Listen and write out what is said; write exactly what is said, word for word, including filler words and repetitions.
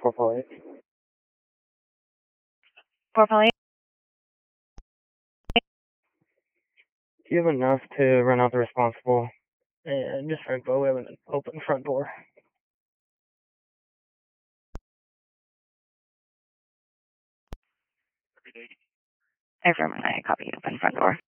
four four eight. four four eight. Do you have enough to run out the responsible? And just for info, we have an open front door. Affirmative, I copy open front door.